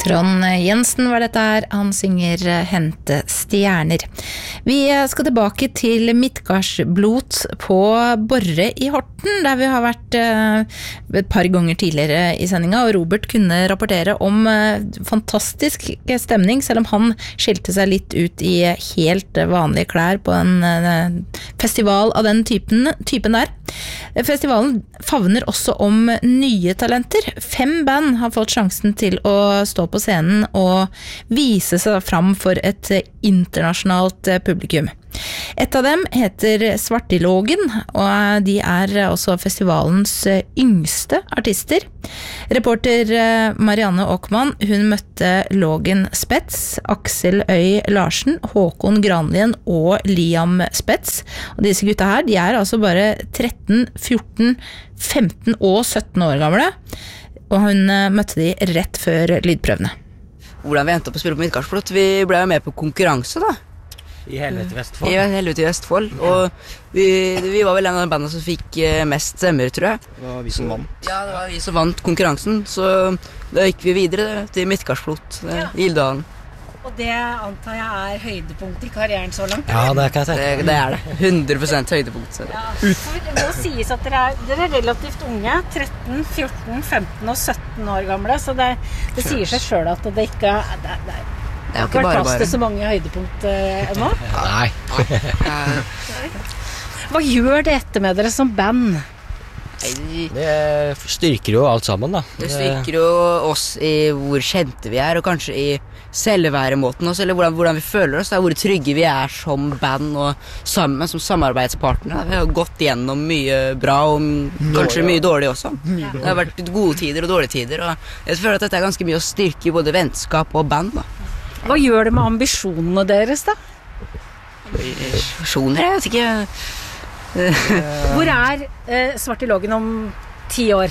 Trond Jensen var dette her, han synger Hente stjerner. Vi skal tilbake til Midgardsblot på Borre i Horten, der vi har vært et par ganger tidligere i sendinga, og Robert kunne rapportere om fantastisk stemning, selv om han skilte seg litt ut i helt vanlige klær på en festival av den typen der. Festivalen favner også om nye talenter. 5 band har fått sjansen til å stå på scenen og vise seg fram for et internasjonalt publikum. Et av dem heter Svartilågen, og de er også festivalens yngste artister. Reporter Marianne Åkman, hun møtte Lågen Spets, Aksel Øy Larsen, Håkon Granlien og Liam Spets. Og disse gutta her, de er altså bare 13, 14, 15 og 17 år gamle, og hun møtte de rett før lydprøvene. Hvordan vi endte opp å spille på Midgardsblot? Vi ble jo med på konkurranse da. I Helvete Vestfold? I Helvete Vestfold, og vi var vel en av bandene som fikk mest stemmer, tror jeg. Det var vi som vant. Ja, det var vi som vant konkurransen, så da gikk vi videre til Midgardsblot i Ildalen. Og det antar jeg er høydepunkt i karrieren så langt? Ja, det kan jeg tenke. Det er det. 100% høydepunkt. Ja. Det må sies at dere er relativt unge, 13, 14, 15 og 17 år gamle, så det sier seg selv at det ikke det har ikke vært plass til så mange høydepunkt ennå? Nei. Hva gjør dette med dere som band? Det styrker jo alt sammen da. Det styrker jo oss i hvor kjente vi er, og kanskje i selvværemåten også, eller hvordan vi føler oss, hvor trygge vi er som band og sammen som samarbeidspartnere. Vi har gått gjennom mye bra og kanskje mye dårlig også. Det har vært gode tider og dårlige tider, og jeg føler at dette er ganske mye å styrke i både vennskap og band da. Hva gjør det med ambisjonene deres da? Ambisjoner, jeg vet ikke. Hvor er Svartilågen om 10 år?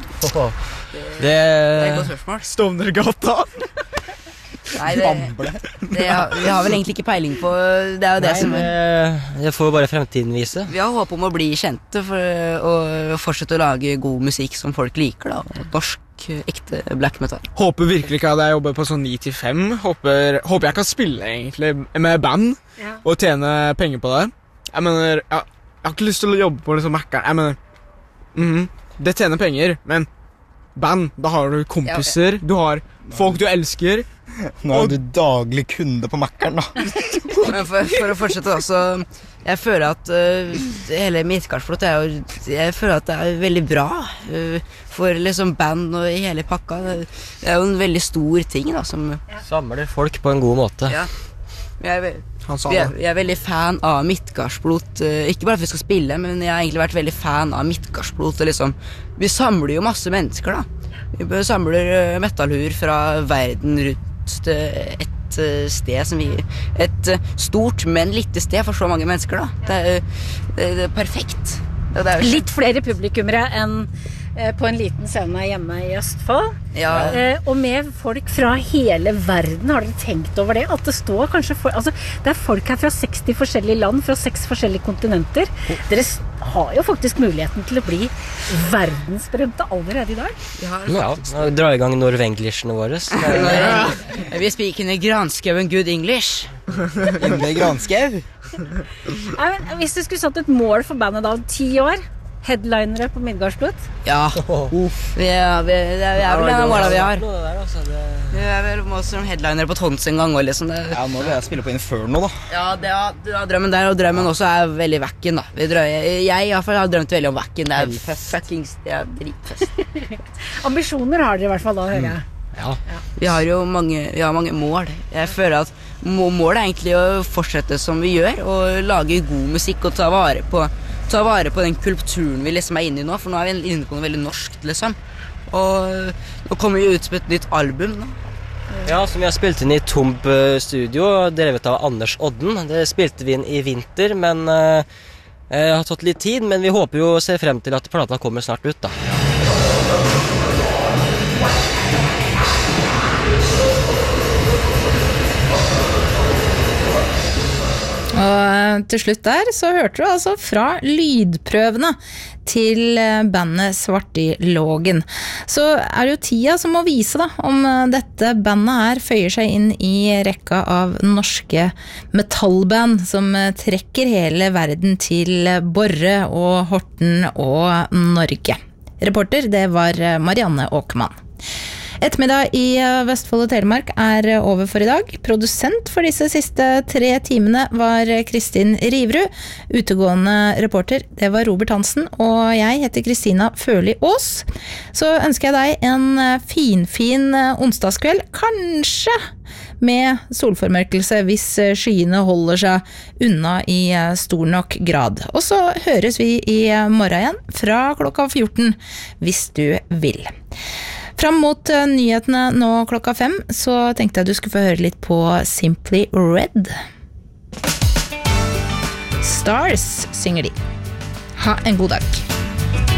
Det er et godt spørsmål. Stovnergata. Nei, vi har vel egentlig ikke peiling på det er jo det som det får jo bare fremtiden vise. Vi har håp om å bli kjente for å fortsette å lage god musikk som folk liker da, norsk, ekte black metal. Håper virkelig ikke at jeg jobber på sånn 9-5. Håper jeg kan spille egentlig med band og tjene penger på det. Jeg mener, jeg har ikke lyst til å jobbe på liksom Mac-en. Jeg mener, det tjener penger, men band, da har du kompiser, du har folk du elsker. Nå er du daglig kunde på Mac-en da. Men for å fortsette også, jeg føler at hele Midgardsblot jeg føler at det er veldig bra for liksom band og hele pakka. Det er jo en veldig stor ting da, som samler folk på en god måte. Ja. Jeg er veldig fan av Midgardsblot, ikke bare at vi skal spille, men jeg har egentlig vært veldig fan av Midgardsblot. Liksom, vi samler jo masse mennesker da. Vi samler metallhuer fra verden rundt et sted som et stort, men lite sted for så mange mennesker da. Det er perfekt. Litt flere publikummere enn på en liten scene hjemme i Østfold. Ja. Og med folk fra hele verden, har dere tenkt over det? At det står kanskje det er folk her fra 60 forskjellige land, fra 6 forskjellige kontinenter. Dere har jo faktisk muligheten til å bli verdensberømte allerede i dag. Ja, dra i gang Norwenglishene våre. Vi speaker i Granskauen good English. Inne i Granskau. Hvis du skulle satt et mål for bandet da om 10 år, headlinere på Midgardsblot? Ja, det er vel en av målene vi har. Vi er vel også headlinere på Tons en gang. Liksom. Ja, nå vil jeg spille på Inferno da. Ja, det er drømmen der, og drømmen også er veldig vakken da. Jeg i hvert fall har drømt veldig om vakken. Det er fuckings, det er dritfest. Ambisjoner har dere i hvert fall da, hører jeg. Ja. Vi har jo mange mål. Jeg føler at målet er egentlig å fortsette som vi gjør, og lage god musikk og ta vare på den kulturen vi liksom er inne i nå, for nå er vi inne på noe veldig norsk liksom. Og nå kommer vi ut med et nytt album da. Ja, som vi har spilt inn i Tomb Studio, drevet av Anders Odden. Det spilte vi inn i vinter, men det har tatt litt tid, men vi håper jo å se frem til at plata kommer snart ut da. Og til slutt der så hørte du altså fra lydprøvene til bandet Svartilågen. Så det jo tida som må vise da, om dette bandet her føyer seg inn i rekka av norske metallband som trekker hele verden til Borre og Horten og Norge. Reporter, det var Marianne Åkermann. Ettermiddag i Vestfold og Telemark over for i dag. Produsent for disse siste 3 timene var Kristin Riverud. Utegående reporter, det var Robert Hansen, og jeg heter Kristina Førli Aas. Så ønsker jeg deg en fin onsdagskveld, kanskje med solformørkelse hvis skyene holder seg unna i stor nok grad. Og så høres vi i morgen igjen fra klokka 14, hvis du vil. Fram mot nyhetene nå klokka 5, så tenkte jeg du skulle få høre litt på Simply Red. Stars synger de. Ha en god dag.